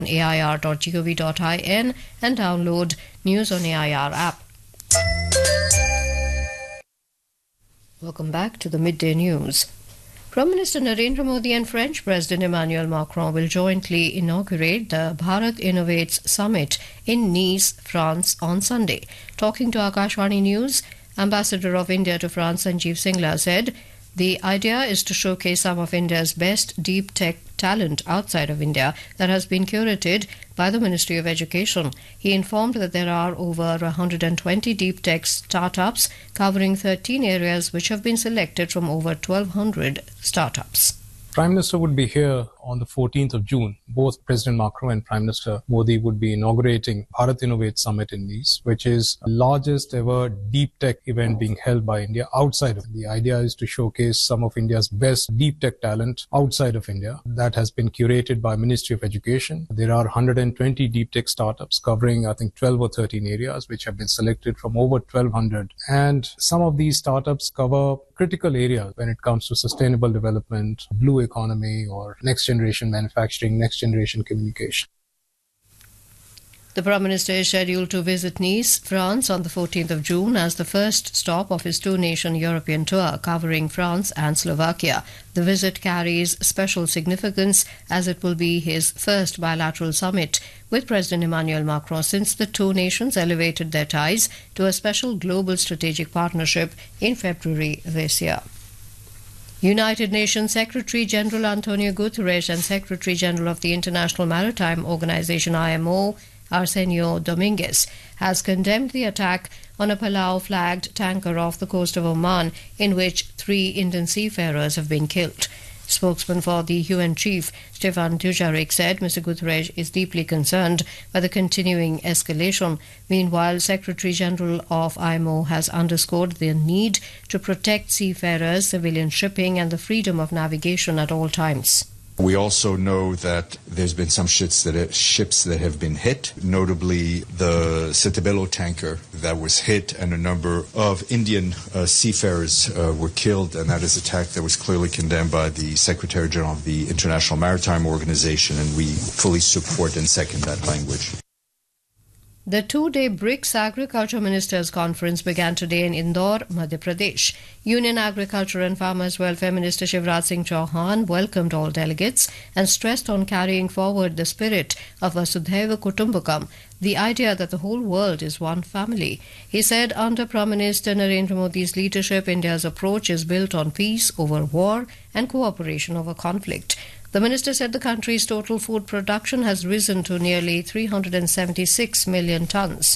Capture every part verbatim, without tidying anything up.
A I R dot gov dot in and download News on A I R app. Welcome back to the Midday News. Prime Minister Narendra Modi and French President Emmanuel Macron will jointly inaugurate the Bharat Innovates Summit in Nice, France on Sunday. Talking to Akashvani News, Ambassador of India to France Sanjeev Singla said the idea is to showcase some of India's best deep tech talent outside of India that has been curated by the Ministry of Education. He informed that there are over one hundred twenty deep tech startups covering thirteen areas which have been selected from over twelve hundred startups. Prime Minister would be here on the fourteenth of June. Both President Macron and Prime Minister Modi would be inaugurating Bharat Innovate Summit in Nice, which is the largest ever deep tech event being held by India outside of India. The idea is to showcase some of India's best deep tech talent outside of India. That has been curated by Ministry of Education. There are one hundred twenty deep tech startups covering, I think, twelve or thirteen areas, which have been selected from over twelve hundred. And some of these startups cover critical areas when it comes to sustainable development, blue economy, or next generation manufacturing, next generation communication. The Prime Minister is scheduled to visit Nice, France on the fourteenth of June as the first stop of his two-nation European tour covering France and Slovakia. The visit carries special significance as it will be his first bilateral summit with President Emmanuel Macron since the two nations elevated their ties to a special global strategic partnership in February this year. United Nations Secretary-General Antonio Guterres and Secretary-General of the International Maritime Organization I M O Arsenio Dominguez has condemned the attack on a Palau-flagged tanker off the coast of Oman in which three Indian seafarers have been killed. Spokesman for the U N chief, Stefan Dujarric, said Mister Guterres is deeply concerned by the continuing escalation. Meanwhile, Secretary-General of I M O has underscored the need to protect seafarers, civilian shipping and the freedom of navigation at all times. We also know that there's been some ships that, ships that have been hit, notably the Setebelo tanker that was hit, and a number of Indian uh, seafarers uh, were killed, and that is an attack that was clearly condemned by the Secretary General of the International Maritime Organization, and we fully support and second that language. The two-day BRICS Agriculture Ministers' Conference began today in Indore, Madhya Pradesh. Union Agriculture and Farmers Welfare Minister Shivraj Singh Chauhan welcomed all delegates and stressed on carrying forward the spirit of Vasudhaiva Kutumbakam, the idea that the whole world is one family. He said under Prime Minister Narendra Modi's leadership, India's approach is built on peace over war and cooperation over conflict. The minister said the country's total food production has risen to nearly three hundred seventy-six million tons.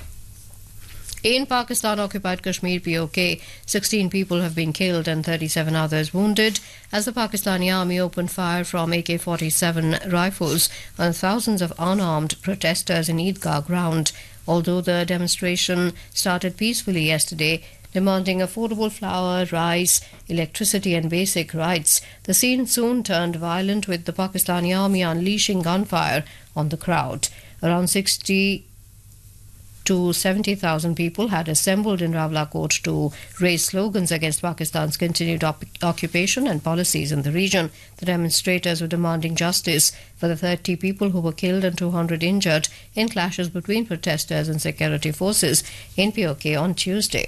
In Pakistan-occupied Kashmir P O K, sixteen people have been killed and thirty-seven others wounded as the Pakistani army opened fire from A K forty-seven rifles on thousands of unarmed protesters in Eidgah ground. Although the demonstration started peacefully yesterday, demanding affordable flour, rice, electricity and basic rights, the scene soon turned violent with the Pakistani army unleashing gunfire on the crowd. Around sixty to seventy thousand people had assembled in Rawalakot to raise slogans against Pakistan's continued op- occupation and policies in the region. The demonstrators were demanding justice for the thirty people who were killed and two hundred injured in clashes between protesters and security forces in P O K on Tuesday.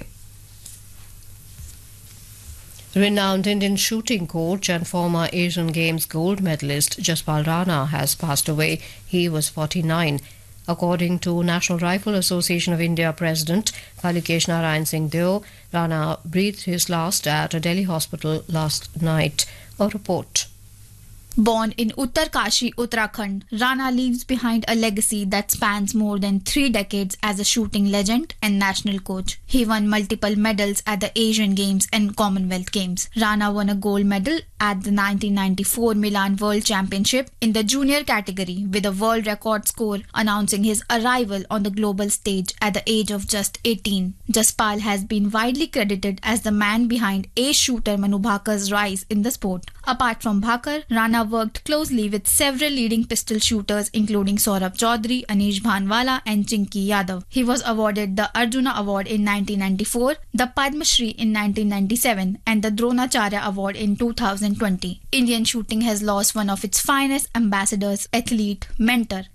Renowned Indian shooting coach and former Asian Games gold medalist Jaspal Rana has passed away. He was forty-nine. According to National Rifle Association of India President Kalikesh Narayan Singh Deo, Rana breathed his last at a Delhi hospital last night. A report. Born in Uttarkashi, Uttarakhand, Rana leaves behind a legacy that spans more than three decades as a shooting legend and national coach. He won multiple medals at the Asian Games and Commonwealth Games. Rana won a gold medal at the nineteen ninety-four Milan World Championship in the junior category with a world record score, announcing his arrival on the global stage at the age of just eighteen. Jaspal has been widely credited as the man behind ace shooter Manu Bhakar's rise in the sport. Apart from Bhakar, Rana worked closely with several leading pistol shooters including Saurabh Chaudhary, Anish Bhanwala and Chinky Yadav. He was awarded the Arjuna Award in nineteen ninety-four, the Padma Shri in nineteen ninety-seven and the Dronacharya Award in two thousand twenty. Indian shooting has lost one of its finest ambassadors, athlete, mentor